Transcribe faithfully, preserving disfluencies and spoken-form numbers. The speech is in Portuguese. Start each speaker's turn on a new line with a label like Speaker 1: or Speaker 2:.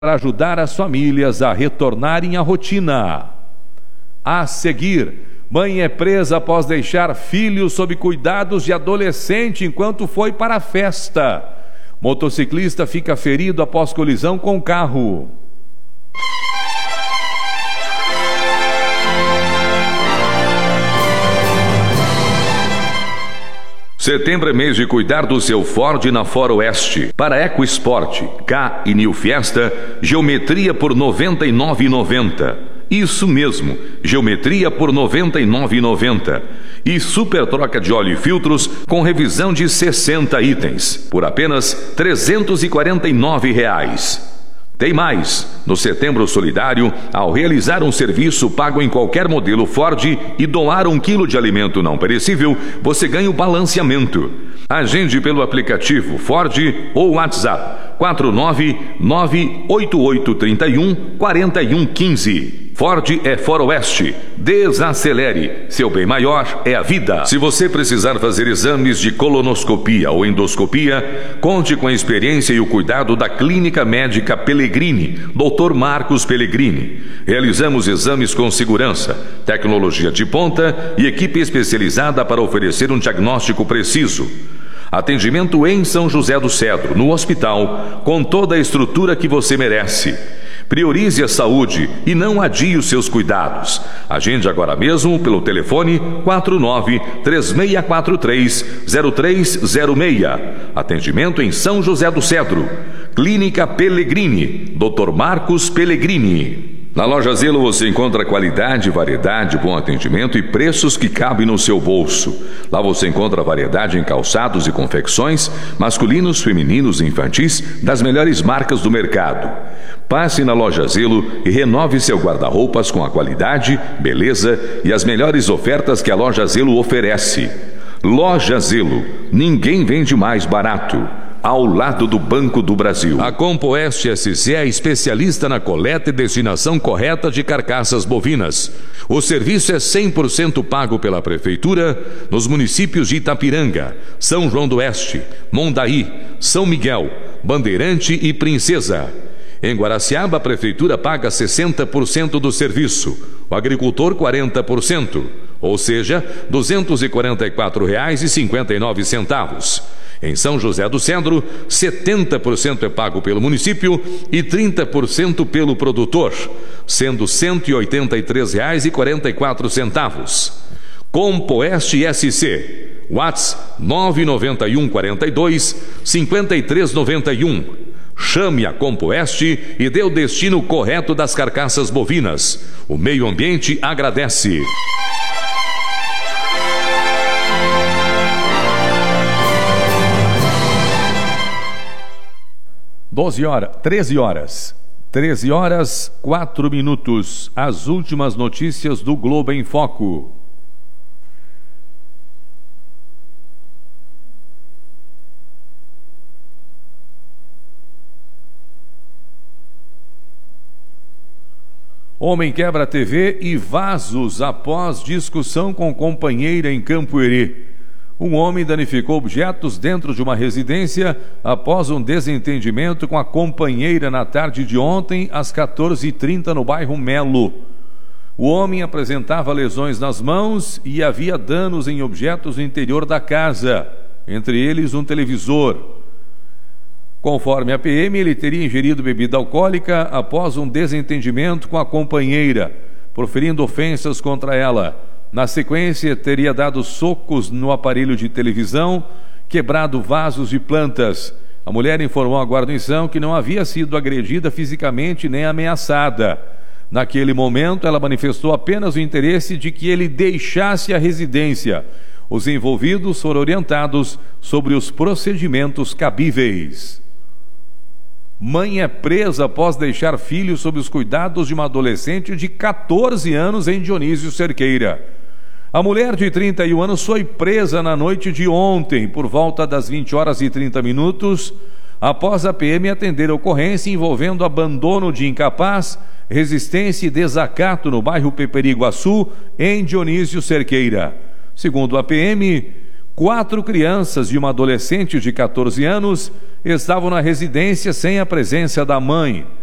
Speaker 1: para ajudar as famílias a retornarem à rotina. A seguir, mãe é presa após deixar filho sob cuidados de adolescente enquanto foi para a festa. Motociclista fica ferido após colisão com carro.
Speaker 2: Setembro é mês de cuidar do seu Ford na Foroeste. Para EcoSport, K e New Fiesta, geometria por noventa e nove reais e noventa centavos. Isso mesmo, geometria por noventa e nove reais e noventa centavos. E super troca de óleo e filtros com revisão de sessenta itens, por apenas trezentos e quarenta e nove reais. Tem mais! No Setembro Solidário, ao realizar um serviço pago em qualquer modelo Ford e doar um quilo de alimento não perecível, você ganha o balanceamento. Agende pelo aplicativo Ford ou WhatsApp quatro nove nove oito oito três um quatro um um cinco. Ford é Foroeste. Desacelere. Seu bem maior é a vida. Se você precisar fazer exames de colonoscopia ou endoscopia, conte com a experiência e o cuidado da Clínica Médica Pellegrini, doutor Marcos Pellegrini. Realizamos exames com segurança, tecnologia de ponta e equipe especializada para oferecer um diagnóstico preciso. Atendimento em São José do Cedro, no hospital, com toda a estrutura que você merece. Priorize a saúde e não adie os seus cuidados. Agende agora mesmo pelo telefone quatro nove três seis quatro três zero três zero seis. Atendimento em São José do Cedro. Clínica Pellegrini, doutor Marcos Pellegrini. Na Loja Zelo você encontra qualidade, variedade, bom atendimento e preços que cabem no seu bolso. Lá você encontra variedade em calçados e confecções, masculinos, femininos e infantis, das melhores marcas do mercado. Passe na Loja Zelo e renove seu guarda-roupas com a qualidade, beleza e as melhores ofertas que a Loja Zelo oferece. Loja Zelo, ninguém vende mais barato. Ao lado do Banco do Brasil. A Compoeste S C é especialista na coleta e destinação correta de carcaças bovinas. O serviço é cem por cento pago pela Prefeitura nos municípios de Itapiranga, São João do Oeste, Mondaí, São Miguel, Bandeirante e Princesa. Em Guaraciaba, a Prefeitura paga sessenta por cento do serviço, o agricultor quarenta por cento, ou seja, duzentos e quarenta e quatro reais e cinquenta e nove centavos. Em São José do Cedro, setenta por cento é pago pelo município e trinta por cento pelo produtor, sendo cento e oitenta e três reais e quarenta e quatro centavos. Compoeste S C, WhatsApp nove nove um quatro dois cinco três nove um. Chame a Compoeste e dê o destino correto das carcaças bovinas. O meio ambiente agradece.
Speaker 1: doze horas, treze horas, treze horas, quatro minutos, as últimas notícias do Globo em Foco. Homem quebra T V e vasos após discussão com companheira em Campoerê. Um homem danificou objetos dentro de uma residência após um desentendimento com a companheira na tarde de ontem, às quatorze e trinta, no bairro Melo. O homem apresentava lesões nas mãos e havia danos em objetos no interior da casa, entre eles um televisor. Conforme a P M, ele teria ingerido bebida alcoólica após um desentendimento com a companheira, proferindo ofensas contra ela. Na sequência, teria dado socos no aparelho de televisão, quebrado vasos de plantas. A mulher informou à guarnição que não havia sido agredida fisicamente nem ameaçada. Naquele momento, ela manifestou apenas o interesse de que ele deixasse a residência. Os envolvidos foram orientados sobre os procedimentos cabíveis. Mãe é presa após deixar filho sob os cuidados de uma adolescente de quatorze anos em Dionísio Cerqueira. A mulher de trinta e um anos foi presa na noite de ontem, por volta das vinte horas e trinta minutos, após a P M atender a ocorrência envolvendo abandono de incapaz, resistência e desacato no bairro Peperiguaçu, em Dionísio Cerqueira. Segundo a P M, quatro crianças e uma adolescente de quatorze anos estavam na residência sem a presença da mãe.